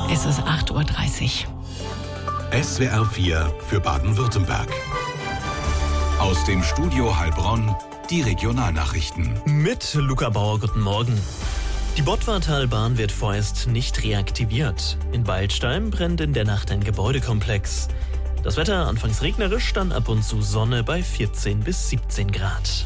Es ist 8:30 Uhr. SWR 4 für Baden-Württemberg. Aus dem Studio Heilbronn die Regionalnachrichten. Mit Luca Bauer, guten Morgen. Die Bottwartalbahn wird vorerst nicht reaktiviert. In Beilstein brennt in der Nacht ein Gebäudekomplex. Das Wetter anfangs regnerisch, dann ab und zu Sonne bei 14 bis 17 Grad.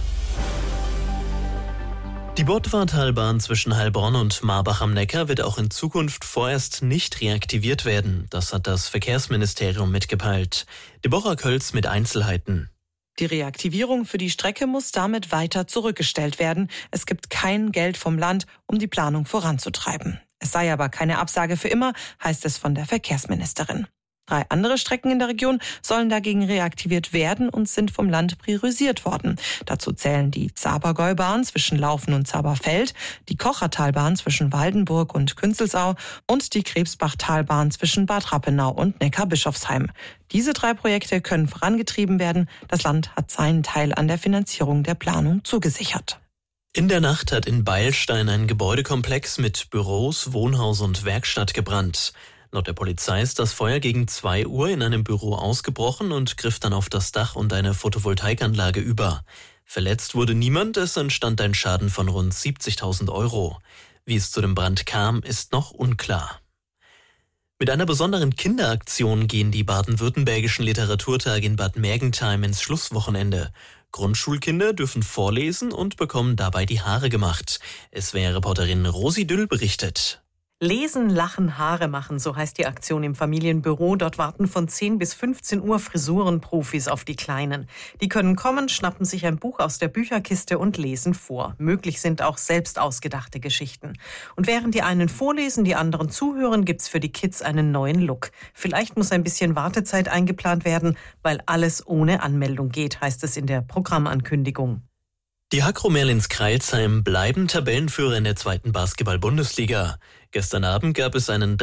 Die Bottwartalbahn zwischen Heilbronn und Marbach am Neckar wird auch in Zukunft vorerst nicht reaktiviert werden. Das hat das Verkehrsministerium mitgeteilt. Deborah Kölz mit Einzelheiten. Die Reaktivierung für die Strecke muss damit weiter zurückgestellt werden. Es gibt kein Geld vom Land, um die Planung voranzutreiben. Es sei aber keine Absage für immer, heißt es von der Verkehrsministerin. 3 andere Strecken in der Region sollen dagegen reaktiviert werden und sind vom Land priorisiert worden. Dazu zählen die Zabergäubahn zwischen Laufen und Zaberfeld, die Kochertalbahn zwischen Waldenburg und Künzelsau und die Krebsbachtalbahn zwischen Bad Rappenau und Neckarbischofsheim. Diese 3 Projekte können vorangetrieben werden. Das Land hat seinen Teil an der Finanzierung der Planung zugesichert. In der Nacht hat in Beilstein ein Gebäudekomplex mit Büros, Wohnhaus und Werkstatt gebrannt. Laut der Polizei ist das Feuer gegen 2 Uhr in einem Büro ausgebrochen und griff dann auf das Dach und eine Photovoltaikanlage über. Verletzt wurde niemand, es entstand ein Schaden von rund 70.000 €. Wie es zu dem Brand kam, ist noch unklar. Mit einer besonderen Kinderaktion gehen die baden-württembergischen Literaturtage in Bad Mergentheim ins Schlusswochenende. Grundschulkinder dürfen vorlesen und bekommen dabei die Haare gemacht. SWR-Reporterin Rosi Düll berichtet. Lesen, lachen, Haare machen, so heißt die Aktion im Familienbüro. Dort warten von 10 bis 15 Uhr Frisurenprofis auf die Kleinen. Die können kommen, schnappen sich ein Buch aus der Bücherkiste und lesen vor. Möglich sind auch selbst ausgedachte Geschichten. Und während die einen vorlesen, die anderen zuhören, gibt's für die Kids einen neuen Look. Vielleicht muss ein bisschen Wartezeit eingeplant werden, weil alles ohne Anmeldung geht, heißt es in der Programmankündigung. Die Hakro Merlins Crailsheim bleiben Tabellenführer in der 2. Basketball-Bundesliga. Gestern Abend gab es einen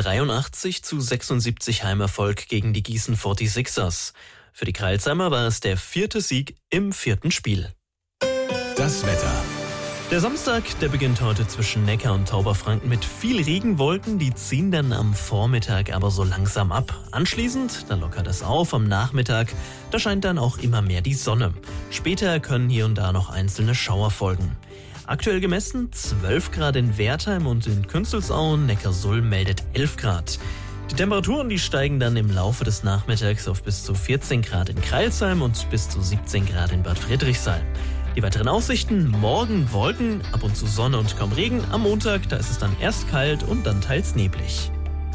83:76 Heimerfolg gegen die Gießen 46ers. Für die Crailsheimer war es der 4. Sieg im 4. Spiel. Das Wetter. Der Samstag, der beginnt heute zwischen Neckar und Tauberfranken mit viel Regenwolken. Die ziehen dann am Vormittag aber so langsam ab. Anschließend, dann lockert es auf am Nachmittag. Da scheint dann auch immer mehr die Sonne. Später können hier und da noch einzelne Schauer folgen. Aktuell gemessen 12 Grad in Wertheim und in Künzelsau. Neckarsulm meldet 11 Grad. Die Temperaturen, die steigen dann im Laufe des Nachmittags auf bis zu 14 Grad in Crailsheim und bis zu 17 Grad in Bad Friedrichshain. Die weiteren Aussichten: morgen Wolken, ab und zu Sonne und kaum Regen. Am Montag, da ist es dann erst kalt und dann teils neblig.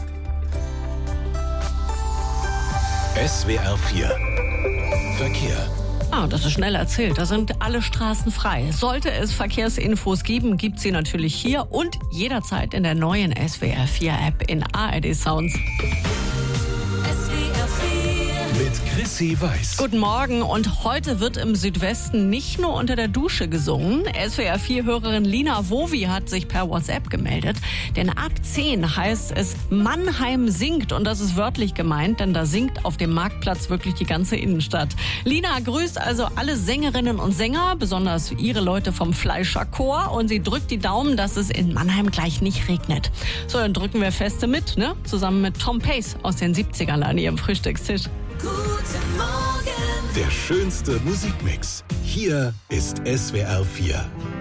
SWR 4 Verkehr. Das ist schnell erzählt. Da sind alle Straßen frei. Sollte es Verkehrsinfos geben, gibt sie natürlich hier und jederzeit in der neuen SWR 4 App in ARD Sounds. Mit Chrissy Weiß. Guten Morgen, und heute wird im Südwesten nicht nur unter der Dusche gesungen. SWR 4-Hörerin Lina Wowi hat sich per WhatsApp gemeldet. Denn ab 10 heißt es Mannheim singt, und das ist wörtlich gemeint, denn da singt auf dem Marktplatz wirklich die ganze Innenstadt. Lina grüßt also alle Sängerinnen und Sänger, besonders ihre Leute vom Fleischer Chor, und sie drückt die Daumen, dass es in Mannheim gleich nicht regnet. So, dann drücken wir Feste mit, ne? Zusammen mit Tom Pace aus den 70ern an ihrem Frühstückstisch. Guten Morgen. Der schönste Musikmix. Hier ist SWR 4.